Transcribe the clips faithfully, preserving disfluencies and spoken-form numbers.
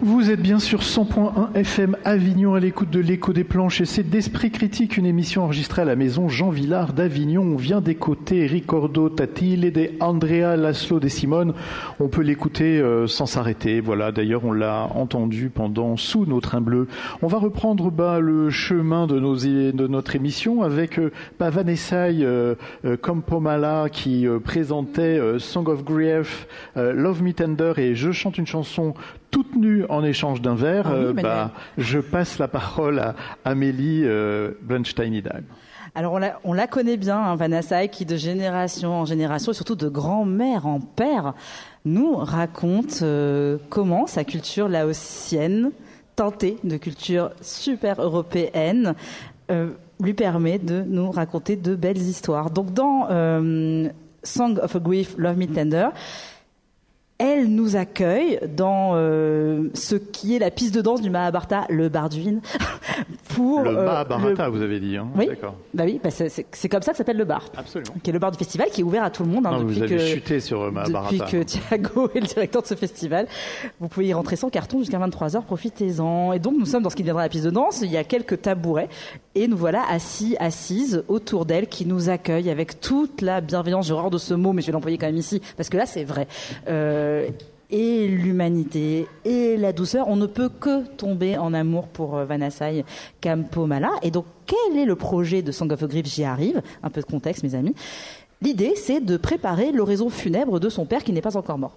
Vous êtes bien sur cent point un F M Avignon à l'écoute de l'Écho des Planches et c'est d'Esprit Critique, une émission enregistrée à la maison Jean Villard d'Avignon. On vient d'écouter Riccardo Tattile de Andrea Laszlo De Simone. On peut l'écouter euh, sans s'arrêter. Voilà, d'ailleurs on l'a entendu pendant Sous nos trains bleus. On va reprendre bah, le chemin de, nos, de notre émission avec euh, bah, Vanessa euh, euh, Campomala qui euh, présentait euh, Song of Grief, euh, Love Me Tender et Je chante une chanson toute nue en échange d'un verre. Ah oui, euh, bah, je passe la parole à Amélie euh, Bronstein-Idal. Alors on la, on la connaît bien, hein, Vanessa, qui de génération en génération, et surtout de grand-mère en père, nous raconte euh, comment sa culture laotienne, teintée de culture super européenne, euh, lui permet de nous raconter de belles histoires. Donc dans euh, Song of a Grief, Love Me Tender, elle nous accueille dans euh, ce qui est la piste de danse du Mahabharata, le Barduin. Pour, le euh, Mahabharata, le... vous avez dit, hein. Oui, d'accord. Bah oui, bah c'est, c'est, c'est comme ça que s'appelle le bar. Absolument. Qui est le bar du festival, qui est ouvert à tout le monde. Hein, non, depuis vous avez que, chuté sur Mahabharata. Depuis que Thiago est le directeur de ce festival. Vous pouvez y rentrer sans carton jusqu'à vingt-trois heures, profitez-en. Et donc, nous sommes dans ce qui deviendra la piste de danse. Il y a quelques tabourets. Et nous voilà assis, assises autour d'elle, qui nous accueille avec toute la bienveillance. J'ai horreur de ce mot, mais je vais l'employer quand même ici, parce que là, c'est vrai. Euh, et l'humanité et la douceur. On ne peut que tomber en amour pour Vanessa Campomala. Et donc, quel est le projet de Song of a Grief ? J'y arrive. Un peu de contexte, mes amis. L'idée, c'est de préparer l'oraison funèbre de son père qui n'est pas encore mort.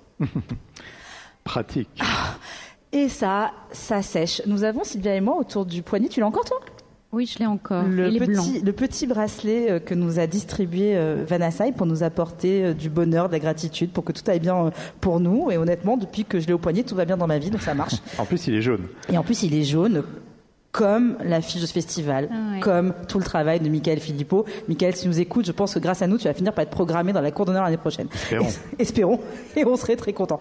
Pratique. Ah, et ça, ça sèche. Nous avons, Sylvia et moi, autour du poignet. Tu l'as encore, toi ? Oui, je l'ai encore. Le, Il est blanc. petit, le petit bracelet que nous a distribué euh, Vanessa pour nous apporter euh, du bonheur, de la gratitude, pour que tout aille bien euh, pour nous. Et honnêtement, depuis que je l'ai au poignet, tout va bien dans ma vie, donc ça marche. En plus, il est jaune. Et en plus, il est jaune, comme l'affiche de ce festival, ah ouais. comme tout le travail de Michael Philippot. Michael, si tu nous écoutes, je pense que grâce à nous, tu vas finir par être programmé dans la cour d'honneur l'année prochaine. Espérons. Et, espérons. Et on serait très contents.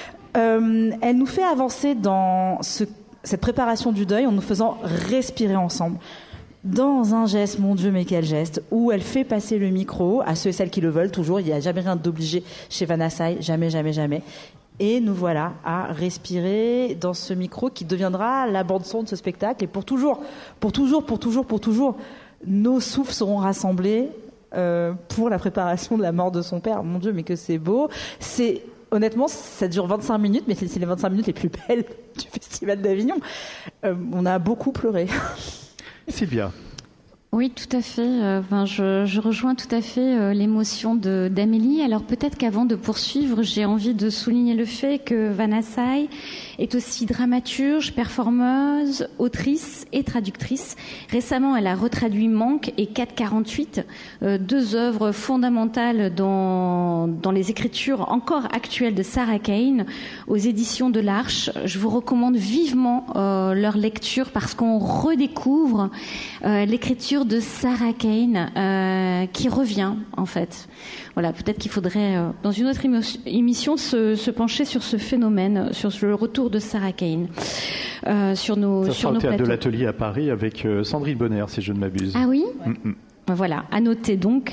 Euh, elle nous fait avancer dans ce cette préparation du deuil en nous faisant respirer ensemble dans un geste, mon Dieu, mais quel geste, où elle fait passer le micro à ceux et celles qui le veulent toujours. Il n'y a jamais rien d'obligé chez Vanessa, jamais, jamais, jamais. Et nous voilà à respirer dans ce micro qui deviendra la bande-son de ce spectacle. Et pour toujours, pour toujours, pour toujours, pour toujours, nos souffles seront rassemblés euh, pour la préparation de la mort de son père. Mon Dieu, mais que c'est beau. C'est... Honnêtement, ça dure vingt-cinq minutes, mais c'est les vingt-cinq minutes les plus belles du Festival d'Avignon. Euh, on a beaucoup pleuré. Sylvia. Oui, tout à fait. Enfin, je, je rejoins tout à fait euh, l'émotion de, d'Amélie. Alors peut-être qu'avant de poursuivre, j'ai envie de souligner le fait que Vanessa est aussi dramaturge, performeuse, autrice et traductrice. Récemment, elle a retraduit Manque et quatre quarante-huit, euh, deux œuvres fondamentales dans, dans les écritures encore actuelles de Sarah Kane, aux éditions de l'Arche. Je vous recommande vivement euh, leur lecture parce qu'on redécouvre euh, l'écriture de Sarah Kane euh, qui revient en fait. Voilà, peut-être qu'il faudrait euh, dans une autre émission se, se pencher sur ce phénomène, sur le retour de Sarah Kane euh, sur nos Ça sur sera nos au théâtre plateaux. de l'Atelier à Paris avec euh, Sandrine Bonner, si je ne m'abuse. Ah oui. Ouais. Mm-mm. Voilà, à noter donc.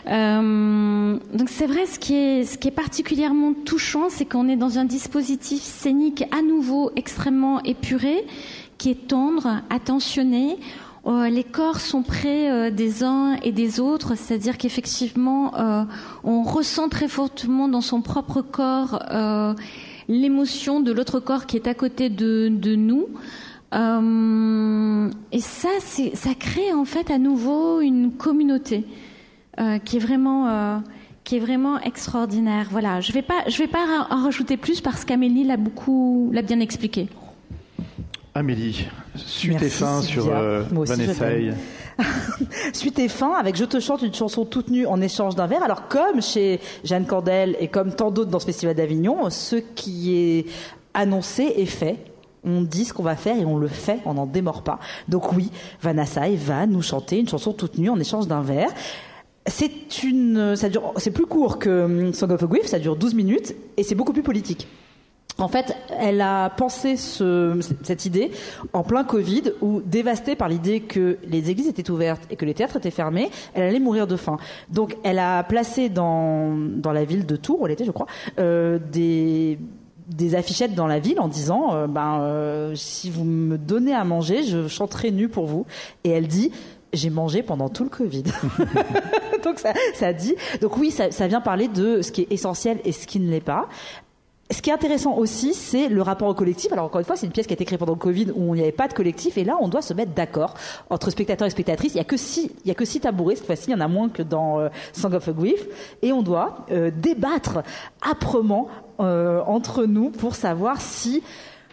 Euh, donc c'est vrai, ce qui est ce qui est particulièrement touchant, c'est qu'on est dans un dispositif scénique à nouveau extrêmement épuré, qui est tendre, attentionné. Euh, les corps sont près euh, des uns et des autres, c'est-à-dire qu'effectivement, euh, on ressent très fortement dans son propre corps euh, l'émotion de l'autre corps qui est à côté de, de nous. Euh, et ça, c'est, ça crée en fait à nouveau une communauté euh, qui est vraiment, euh, qui est vraiment extraordinaire. Voilà, je vais pas, je vais pas en rajouter plus parce qu'Amélie l'a beaucoup, l'a bien expliqué. Amélie, suite et fin sur euh, Vanessa. Suite et fin avec Je te chante une chanson toute nue en échange d'un verre. Alors comme chez Jeanne Candel et comme tant d'autres dans ce Festival d'Avignon, ce qui est annoncé est fait. On dit ce qu'on va faire et on le fait, on n'en démord pas. Donc oui, Vanessa va nous chanter une chanson toute nue en échange d'un verre. C'est une, ça dure, c'est plus court que Song of a Grief, ça dure douze minutes et c'est beaucoup plus politique. En fait, elle a pensé ce, cette idée en plein Covid, où, dévastée par l'idée que les églises étaient ouvertes et que les théâtres étaient fermés, elle allait mourir de faim. Donc, elle a placé dans, dans la ville de Tours, où elle était, je crois, euh, des des affichettes dans la ville en disant euh, ben euh, si vous me donnez à manger, je chanterai nue pour vous. Et elle dit j'ai mangé pendant tout le Covid. Donc ça, ça dit. Donc oui, ça, ça vient parler de ce qui est essentiel et ce qui ne l'est pas. Ce qui est intéressant aussi, c'est le rapport au collectif. Alors encore une fois, c'est une pièce qui a été créée pendant le Covid où il n'y avait pas de collectif, et là, on doit se mettre d'accord entre spectateurs et spectatrices. Il y a que six, il y a que six tabourets cette fois-ci. Il y en a moins que dans euh, Song of a Grief, et on doit euh, débattre âprement euh, entre nous pour savoir si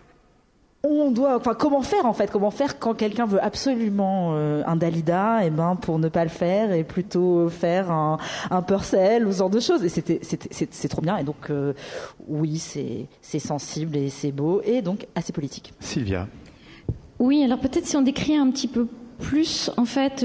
on doit, enfin, comment faire en fait, comment faire quand quelqu'un veut absolument euh, un Dalida, et ben pour ne pas le faire et plutôt faire un, un Purcell ou ce genre de choses. Et c'était, c'était, c'est, c'est trop bien. Et donc euh, oui, c'est, c'est sensible et c'est beau et donc assez politique. Sylvia. Oui, alors peut-être si on décrit un petit peu plus en fait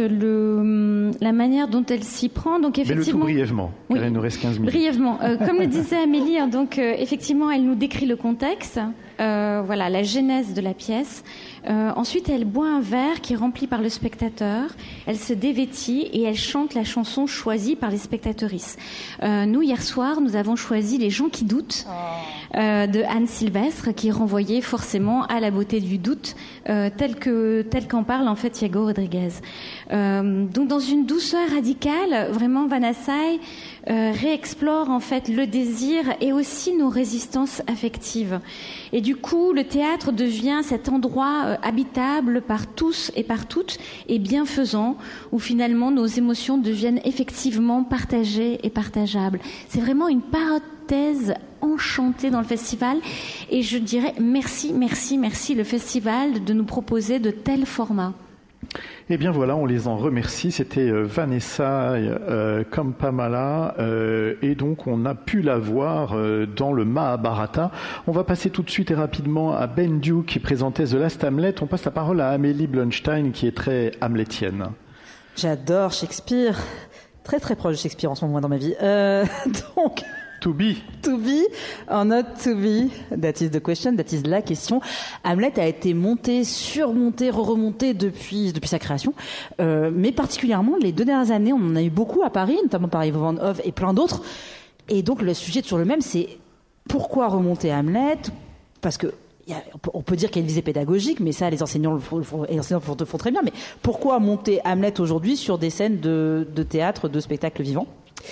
le, la manière dont elle s'y prend. Donc effectivement, mais le tout brièvement, car oui, il nous reste quinze minutes. Brièvement, euh, comme le disait Amélie, hein, donc euh, effectivement, elle nous décrit le contexte, euh, voilà, la genèse de la pièce. Euh, ensuite, elle boit un verre qui est rempli par le spectateur. Elle se dévêtit et elle chante la chanson choisie par les spectatrices. Euh, nous, hier soir, nous avons choisi Les gens qui doutent euh, de Anne Sylvestre, qui renvoyait forcément à la beauté du doute, euh, tel que tel qu'en parle en fait Iago Rodriguez. Euh, donc, dans une douceur radicale, vraiment, Vanasai euh, réexplore en fait le désir et aussi nos résistances affectives. Et du coup, le théâtre devient cet endroit euh, habitable par tous et par toutes et bienfaisant, où finalement nos émotions deviennent effectivement partagées et partageables. C'est vraiment une parenthèse enchantée dans le festival, et je dirais merci, merci, merci le festival de nous proposer de tels formats. Eh bien voilà, on les en remercie. C'était euh, Vanessa euh, Kampamala euh, et donc on a pu la voir euh, dans le Mahabharata. On va passer tout de suite et rapidement à Ben Duke qui présentait The Last Hamlet. On passe la parole à Amélie Blunstein qui est très hamletienne. J'adore Shakespeare, très très proche de Shakespeare en ce moment dans ma vie. Euh, donc... To be. To be or not to be, that is the question, that is la question. Hamlet a été monté, surmonté, re-remonté depuis, depuis sa création, euh, mais particulièrement les deux dernières années, on en a eu beaucoup à Paris, notamment par Ivo Van Hove et plein d'autres. Et donc le sujet est toujours le même, c'est pourquoi remonter Hamlet ? Parce que Y a, on peut dire qu'il y a une visée pédagogique, mais ça, les enseignants le font, le font, les enseignants le font, le font très bien. Mais pourquoi monter Hamlet aujourd'hui sur des scènes de, de théâtre, de spectacle vivant ?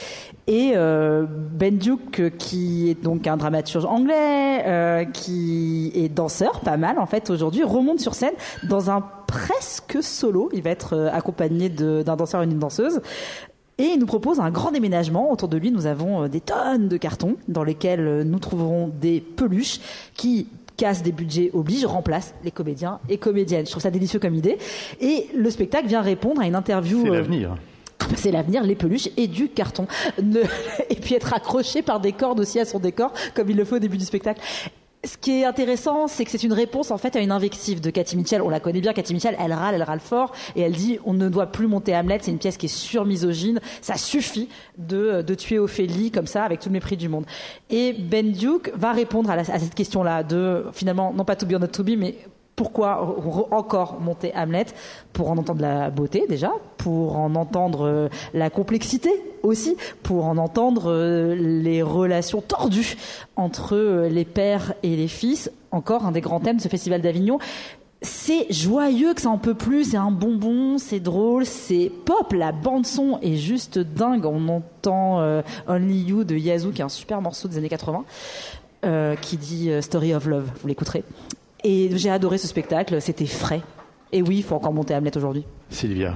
Et euh, Ben Duke, qui est donc un dramaturge anglais, euh, qui est danseur, pas mal en fait aujourd'hui, remonte sur scène dans un presque solo. Il va être euh, accompagné de, d'un danseur et d'une danseuse. Et il nous propose un grand déménagement. Autour de lui, nous avons euh, des tonnes de cartons dans lesquels euh, nous trouverons des peluches qui... casse des budgets oblige, remplace les comédiens et comédiennes. Je trouve ça délicieux comme idée. Et le spectacle vient répondre à une interview... C'est l'avenir. Euh, c'est l'avenir, les peluches et du carton. Ne... Et puis être accroché par des cordes aussi à son décor, comme il le fait au début du spectacle. Ce qui est intéressant, c'est que c'est une réponse en fait à une invective de Cathy Mitchell. On la connaît bien, Cathy Mitchell, elle râle, elle râle fort, et elle dit on ne doit plus monter Hamlet, c'est une pièce qui est surmisogyne, ça suffit de, de tuer Ophélie comme ça, avec tout le mépris du monde. Et Ben Duke va répondre à, la, à cette question-là de, finalement, non pas to be or not to be, mais pourquoi encore monter Hamlet ? Pour en entendre la beauté déjà, pour en entendre la complexité aussi, pour en entendre les relations tordues entre les pères et les fils. Encore un des grands thèmes de ce festival d'Avignon. C'est joyeux que ça en peut plus, c'est un bonbon, c'est drôle, c'est pop, la bande son est juste dingue. On entend euh, Only You de Yazoo, qui est un super morceau des années quatre-vingts, euh, qui dit euh, Story of Love, vous l'écouterez. Et j'ai adoré ce spectacle, c'était frais. Et oui, il faut encore monter Hamlet aujourd'hui. Sylvia.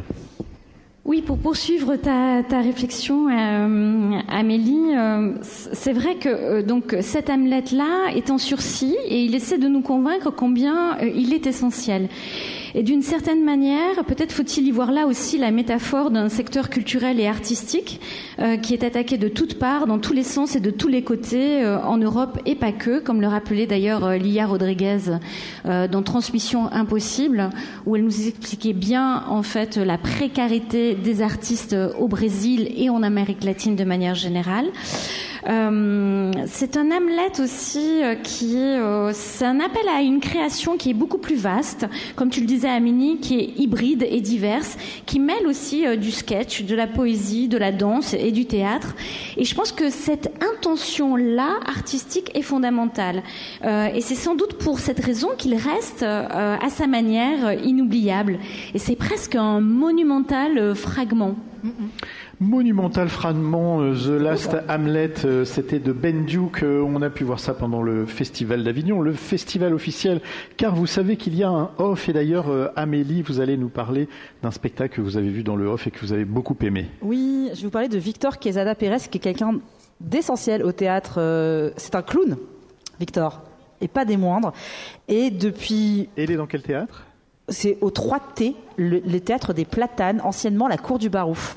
Oui, pour poursuivre ta, ta réflexion, euh, Amélie, euh, c'est vrai que euh, donc cet Hamlet-là est en sursis et il essaie de nous convaincre combien euh, il est essentiel. Et d'une certaine manière, peut-être faut-il y voir là aussi la métaphore d'un secteur culturel et artistique euh, qui est attaqué de toutes parts, dans tous les sens et de tous les côtés, euh, en Europe et pas que, comme le rappelait d'ailleurs euh, Lia Rodriguez euh, dans Transmission Impossible, où elle nous expliquait bien en fait la précarité des artistes au Brésil et en Amérique latine de manière générale. Euh, c'est un Hamlet aussi euh, qui est, euh, c'est un appel à une création qui est beaucoup plus vaste, comme tu le disais Amélie, qui est hybride et diverse, qui mêle aussi euh, du sketch, de la poésie, de la danse et du théâtre. Et je pense que cette intention-là artistique est fondamentale. Euh, et c'est sans doute pour cette raison qu'il reste euh, à sa manière euh, inoubliable. Et c'est presque un monumental euh, fragment. Mm-hmm. Monumental fragment, euh, The Last Hamlet, euh, c'était de Ben Duke. Euh, on a pu voir ça pendant le Festival d'Avignon, le festival officiel, car vous savez qu'il y a un off. Et d'ailleurs, euh, Amélie, vous allez nous parler d'un spectacle que vous avez vu dans le off et que vous avez beaucoup aimé. Oui, je vais vous parler de Victor Quesada Pérez, qui est quelqu'un d'essentiel au théâtre. Euh, c'est un clown, Victor, et pas des moindres. Et depuis... Et il est dans quel théâtre ? C'est au trois T, le, le théâtre des Platanes, anciennement la Cour du Barouf.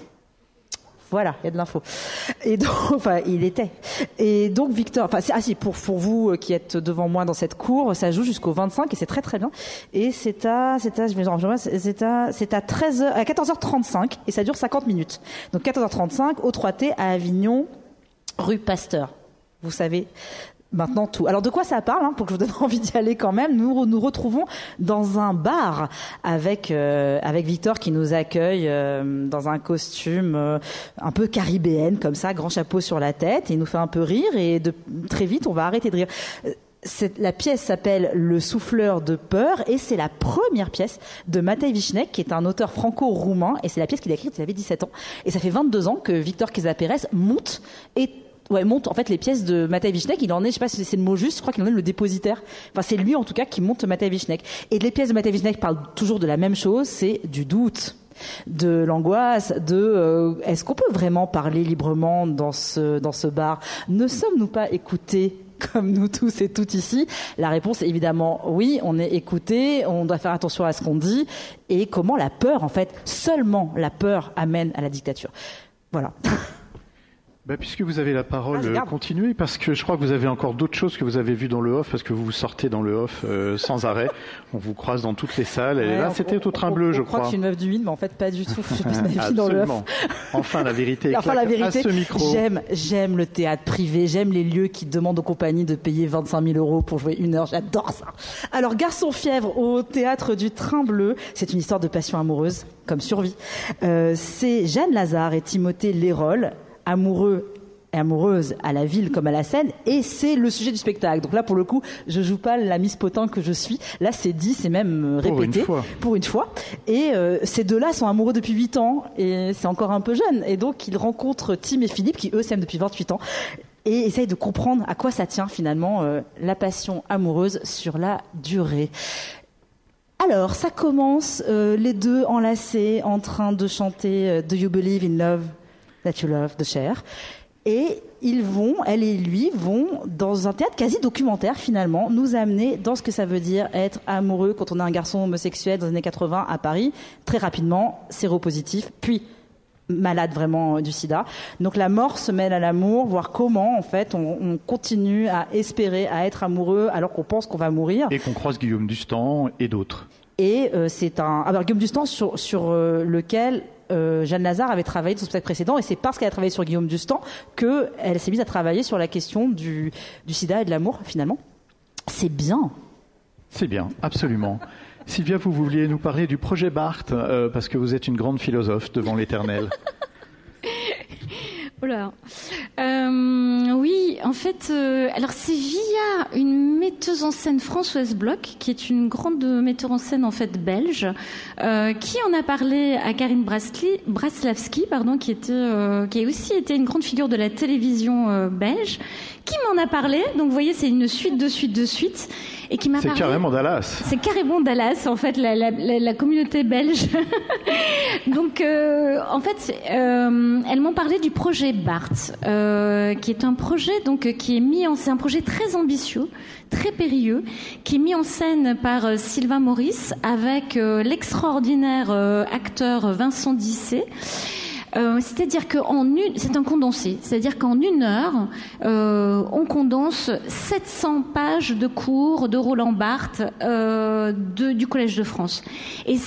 Voilà, il y a de l'info. Et donc, enfin, il était. Et donc, Victor, enfin, c'est, ah si, pour, pour vous qui êtes devant moi dans cette cour, ça joue jusqu'au vingt-cinq et c'est très très bien. Et c'est à, c'est à, je vais en c'est à, c'est à treize heures, à quatorze heures trente-cinq et ça dure cinquante minutes. Donc, quatorze heures trente-cinq au trois T à Avignon, rue Pasteur. Vous savez maintenant tout. Alors de quoi ça parle, hein, pour que je vous donne envie d'y aller quand même. Nous nous retrouvons dans un bar avec euh, avec Victor qui nous accueille euh, dans un costume euh, un peu caribéenne comme ça, grand chapeau sur la tête, et il nous fait un peu rire et de très vite on va arrêter de rire. C'est, la pièce s'appelle Le Souffleur de peur et c'est la première pièce de Matej Višnek, qui est un auteur franco-roumain, et c'est la pièce qu'il a écrite quand il avait dix-sept ans, et ça fait vingt-deux ans que Victor Quesada Pérez monte et Ouais, monte en fait les pièces de Matej Višnek. Il en est, je sais pas si c'est le mot juste, je crois qu'il en est le dépositaire. Enfin, c'est lui en tout cas qui monte Matej Višnek. Et les pièces de Matej Višnek parlent toujours de la même chose, c'est du doute, de l'angoisse, de euh, est-ce qu'on peut vraiment parler librement dans ce dans ce bar ? Ne sommes-nous pas écoutés comme nous tous et toutes ici ? La réponse est évidemment oui, on est écoutés, on doit faire attention à ce qu'on dit, et comment la peur, en fait, seulement la peur amène à la dictature. Voilà. Bah, puisque vous avez la parole, ah, continuez, parce que je crois que vous avez encore d'autres choses que vous avez vues dans le off, parce que vous vous sortez dans le off euh, sans arrêt. On vous croise dans toutes les salles. Et ouais, là, on, c'était au Train on, Bleu, on je crois. crois. que je suis une meuf du huit, mais en fait, pas du tout. Je passe ma vie dans le off. Enfin, la vérité éclate enfin, la vérité, à ce micro. J'aime, j'aime le théâtre privé, j'aime les lieux qui demandent aux compagnies de payer vingt-cinq mille euros pour jouer une heure. J'adore ça. Alors, Garçon fièvre au théâtre du Train Bleu, c'est une histoire de passion amoureuse, comme survie. Euh, c'est Jeanne Lazare et Timothée Lérol, amoureux et amoureuse à la ville comme à la scène, et c'est le sujet du spectacle. Donc là, pour le coup, je joue pas la Miss Potin que je suis. Là, c'est dit, c'est même répété. Pour une fois. Pour une fois. Et euh, ces deux-là sont amoureux depuis huit ans, et c'est encore un peu jeune. Et donc, ils rencontrent Tim et Philippe, qui eux s'aiment depuis vingt-huit ans, et essayent de comprendre à quoi ça tient finalement euh, la passion amoureuse sur la durée. Alors, ça commence, euh, les deux enlacés, en train de chanter euh, Do You Believe in Love That You Love de Cher. Et ils vont, elle et lui, vont dans un théâtre quasi documentaire finalement, nous amener dans ce que ça veut dire être amoureux quand on est un garçon homosexuel dans les années quatre-vingts à Paris. Très rapidement, séropositif, puis malade vraiment du sida. Donc la mort se mêle à l'amour, voir comment en fait on, on continue à espérer, à être amoureux alors qu'on pense qu'on va mourir. Et qu'on croise Guillaume Dustan et d'autres. Et euh, c'est un... Alors Guillaume Dustan sur, sur euh, lequel... Euh, Jeanne Lazare avait travaillé dans son spectacle précédent, et c'est parce qu'elle a travaillé sur Guillaume Dustan qu'elle s'est mise à travailler sur la question du, du sida et de l'amour, finalement. C'est bien. C'est bien, absolument. Sylvia, vous vouliez nous parler du projet Barthes, euh, parce que vous êtes une grande philosophe devant l'éternel. Oula. Euh, oui, en fait, euh, alors c'est via une metteuse en scène, Françoise Bloch, qui est une grande metteuse en scène en fait belge, euh, qui en a parlé à Karine Brasli, Braslavski, pardon, qui était, euh, qui a aussi été une grande figure de la télévision euh, belge, qui m'en a parlé. Donc vous voyez, c'est une suite de suite de suite. Et qui m'a c'est parlé, carrément Dallas. C'est carrément Dallas, en fait, la, la, la, la communauté belge. Donc, euh, en fait, euh, elles m'ont parlé du projet Barthes, euh, qui est un projet donc qui est mis en, c'est un projet très ambitieux, très périlleux, qui est mis en scène par euh, Sylvain Maurice avec euh, l'extraordinaire euh, acteur Vincent Dissé. Euh, c'est-à-dire qu'en une, c'est un condensé. C'est-à-dire qu'en une heure, euh, on condense sept cents pages de cours de Roland Barthes euh, de, du Collège de France. Et c'est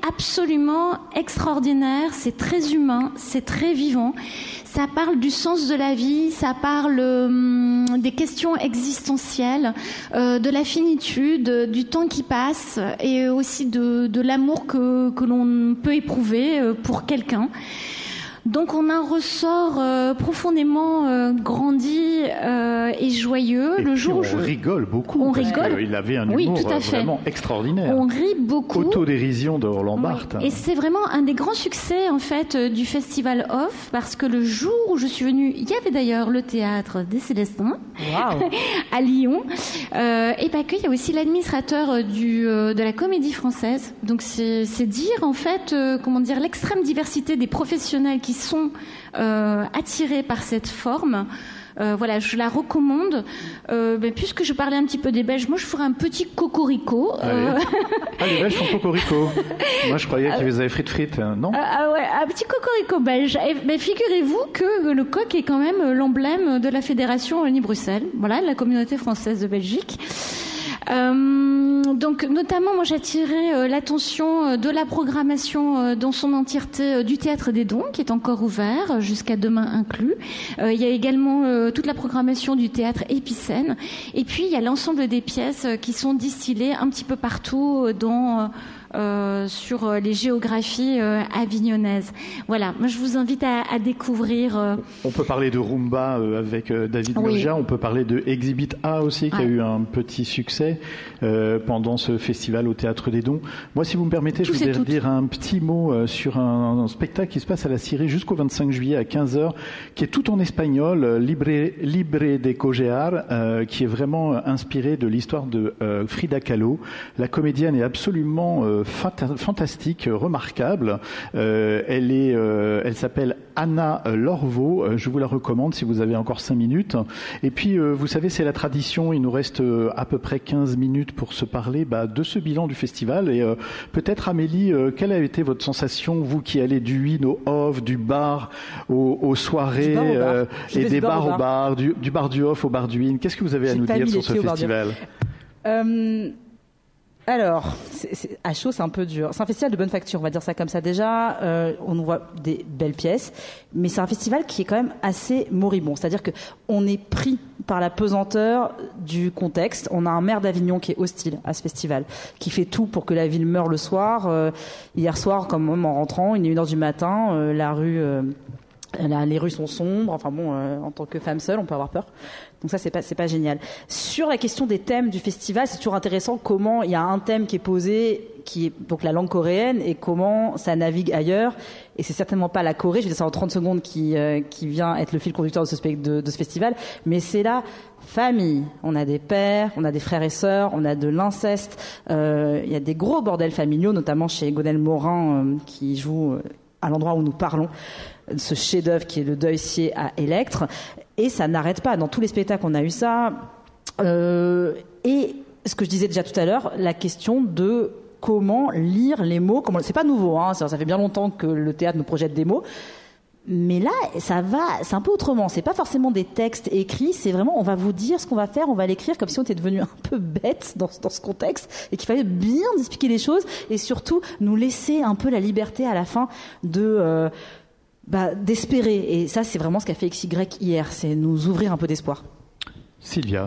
absolument extraordinaire, c'est très humain, c'est très vivant. Ça parle du sens de la vie, ça parle euh, des questions existentielles, euh, de la finitude, du temps qui passe et aussi de, de l'amour que, que l'on peut éprouver pour quelqu'un. Donc on a un ressort euh, profondément euh, grandi euh, et joyeux. Et le puis jour on où je... rigole beaucoup. On parce rigole. qu'il avait un Oui, humour tout à fait. vraiment extraordinaire. On rit beaucoup. Autodérision de Roland Oui. Barthes. Et c'est vraiment un des grands succès en fait euh, du festival Off, parce que le jour où je suis venue, il y avait d'ailleurs le théâtre des Célestins Wow. à Lyon, euh, et pas que, il y a aussi l'administrateur du euh, de la Comédie Française. Donc c'est c'est dire en fait euh, comment dire l'extrême diversité des professionnels qui sont euh, attirés par cette forme. Euh, voilà, je la recommande. Euh, ben, puisque je parlais un petit peu des Belges, moi je ferai un petit cocorico. Euh... Ah, les Belges font cocorico. Moi je croyais qu'ils avaient frites frites, non? Ah, ah ouais, un petit cocorico belge. Et, ben, figurez-vous que le coq est quand même l'emblème de la Fédération Wallonie-Bruxelles, voilà, de la communauté française de Belgique. Euh, donc notamment moi j'attirais euh, l'attention euh, de la programmation euh, dans son entièreté euh, du Théâtre des Dons qui est encore ouvert euh, jusqu'à demain inclus. Euh, il y a également euh, toute la programmation du Théâtre Épicène et puis il y a l'ensemble des pièces euh, qui sont distillées un petit peu partout euh, dans euh, Euh, sur euh, les géographies euh, avignonnaises. Voilà, moi je vous invite à, à découvrir. Euh... On peut parler de Rumba euh, avec euh, David Oui. Murgia, on peut parler de Exhibit A aussi, qui Ouais. a eu un petit succès euh, pendant ce festival au Théâtre des Dons. Moi, si vous me permettez, Tous je voudrais et toutes. dire un petit mot euh, sur un, un spectacle qui se passe à la Syrie jusqu'au vingt-cinq juillet à quinze heures, qui est tout en espagnol, euh, Libre, Libre de Cogear, euh, qui est vraiment euh, inspiré de l'histoire de euh, Frida Kahlo. La comédienne est absolument euh, Fanta- fantastique, remarquable. Euh, elle est, euh, elle s'appelle Anna Lorveau. Euh, je vous la recommande si vous avez encore cinq minutes. Et puis, euh, vous savez, c'est la tradition. Il nous reste euh, à peu près quinze minutes pour se parler bah, de ce bilan du festival. Et euh, peut-être, Amélie, euh, quelle a été votre sensation, vous qui allez du in au off, du bar aux, aux soirées Du bar au bar. euh, Je et vais des du bar bars au au bar. bar, du, du bar du off au bar du in. Qu'est-ce que vous avez à J'ai nous pas dire mis sur les ce pieds au bar du- festival? Euh, alors, c'est, c'est, à chaud, c'est un peu dur. C'est un festival de bonne facture, on va dire ça comme ça. Déjà, euh, on nous voit des belles pièces, mais c'est un festival qui est quand même assez moribond. C'est-à-dire que on est pris par la pesanteur du contexte. On a un maire d'Avignon qui est hostile à ce festival, qui fait tout pour que la ville meure le soir. Euh, hier soir, comme même en rentrant, il est une heure du matin, euh, la rue... Euh, Là, les rues sont sombres. Enfin bon, euh, en tant que femme seule, on peut avoir peur. Donc ça, c'est pas, c'est pas génial. Sur la question des thèmes du festival, c'est toujours intéressant comment il y a un thème qui est posé, qui est donc la langue coréenne, et comment ça navigue ailleurs. Et c'est certainement pas la Corée. Je vais dire ça en trente secondes qui euh, qui vient être le fil conducteur de ce spe- de, de ce festival, mais c'est la famille. On a des pères, on a des frères et sœurs, on a de l'inceste. Euh, il y a des gros bordels familiaux, notamment chez Gonel Morin euh, qui joue euh, à l'endroit où nous parlons, ce chef-d'œuvre qui est le Deuil scié à Electre, et ça n'arrête pas. Dans tous les spectacles, on a eu ça. Euh, et ce que je disais déjà tout à l'heure, la question de comment lire les mots. Comment... C'est pas nouveau, hein, ça, ça fait bien longtemps que le théâtre nous projette des mots. Mais là, ça va, c'est un peu autrement. C'est pas forcément des textes écrits, c'est vraiment, on va vous dire ce qu'on va faire, on va l'écrire comme si on était devenu un peu bête dans, dans ce contexte et qu'il fallait bien expliquer les choses et surtout nous laisser un peu la liberté à la fin de, euh, bah, d'espérer. Et ça, c'est vraiment ce qu'a fait X Y hier, c'est nous ouvrir un peu d'espoir. Sylvia.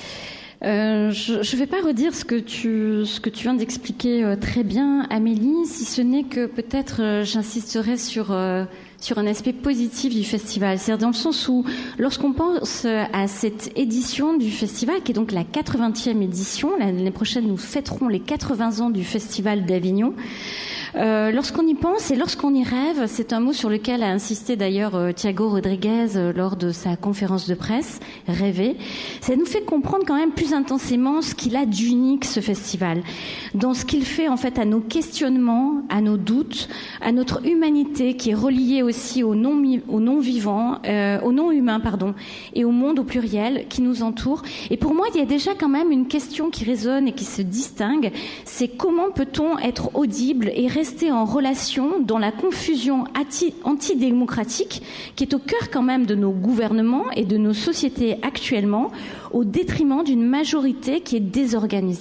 Euh, je ne vais pas redire ce que tu, ce que tu viens d'expliquer euh, très bien, Amélie, si ce n'est que peut-être euh, j'insisterai sur, euh, sur un aspect positif du festival. C'est-à-dire dans le sens où, lorsqu'on pense à cette édition du festival, qui est donc la quatre-vingtième édition, l'année prochaine nous fêterons les quatre-vingts ans du Festival d'Avignon, Euh, lorsqu'on y pense et lorsqu'on y rêve, c'est un mot sur lequel a insisté d'ailleurs euh, Thiago Rodriguez euh, lors de sa conférence de presse, rêver, ça nous fait comprendre quand même plus intensément ce qu'il a d'unique ce festival, dans ce qu'il fait en fait à nos questionnements, à nos doutes, à notre humanité qui est reliée aussi au non, au non vivant, euh, au non humain pardon, et au monde au pluriel qui nous entoure. Et pour moi, il y a déjà quand même une question qui résonne et qui se distingue, c'est comment peut-on être audible et rester en relation dans la confusion anti- antidémocratique qui est au cœur quand même de nos gouvernements et de nos sociétés actuellement, au détriment d'une majorité qui est désorganisée.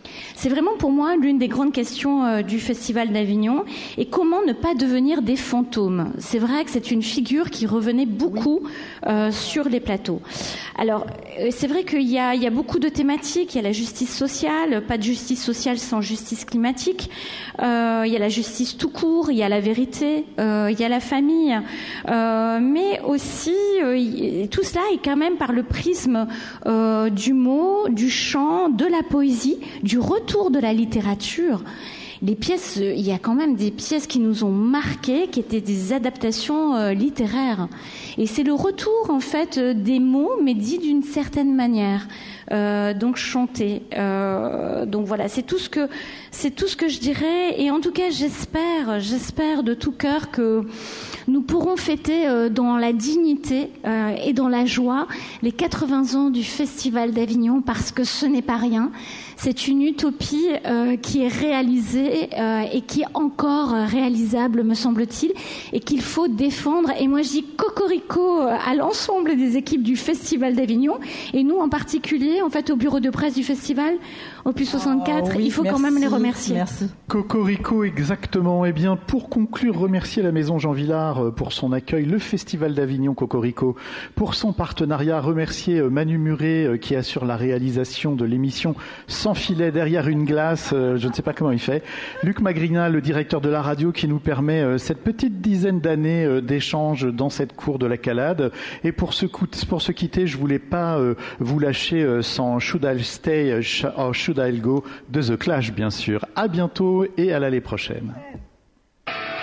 C'est vraiment pour moi l'une des grandes questions euh, du Festival d'Avignon. Et comment ne pas devenir des fantômes? C'est vrai que c'est une figure qui revenait beaucoup oui. euh, sur les plateaux. Alors, euh, c'est vrai qu'il y a, il y a beaucoup de thématiques. Il y a la justice sociale, pas de justice sociale sans justice climatique. Euh, il y a la justice tout court, il y a la vérité, euh, il y a la famille. Euh, mais aussi, euh, tout cela est quand même par le prisme euh, du mot, du chant, de la poésie, du retour de la littérature. Les pièces, il y a quand même des pièces qui nous ont marquées, qui étaient des adaptations euh, littéraires. Et c'est le retour, en fait, des mots, mais dits d'une certaine manière. Euh, donc chanter. Euh, donc voilà, c'est tout ce que c'est tout ce que je dirais. Et en tout cas, j'espère, j'espère de tout cœur que nous pourrons fêter euh, dans la dignité euh, et dans la joie les quatre-vingts ans du Festival d'Avignon, parce que ce n'est pas rien. C'est une utopie euh, qui est réalisée euh, et qui est encore réalisable, me semble-t-il, et qu'il faut défendre. Et moi, je dis cocorico à l'ensemble des équipes du Festival d'Avignon, et nous en particulier, en fait, au bureau de presse du festival, au plus soixante-quatre, oh, oui, il faut merci, quand même les remercier. Merci. Cocorico, exactement. Eh bien, pour conclure, remercier la Maison Jean Villard pour son accueil, le Festival d'Avignon Cocorico pour son partenariat, remercier Manu Muret qui assure la réalisation de l'émission Sans filet derrière une glace, je ne sais pas comment il fait, Luc Magrina, le directeur de la radio, qui nous permet cette petite dizaine d'années d'échanges dans cette cour de la Calade. Et pour se, pour se quitter, je voulais pas vous lâcher sans Should I Stay or Should I Go de The Clash, bien sûr. À bientôt et à l'année prochaine.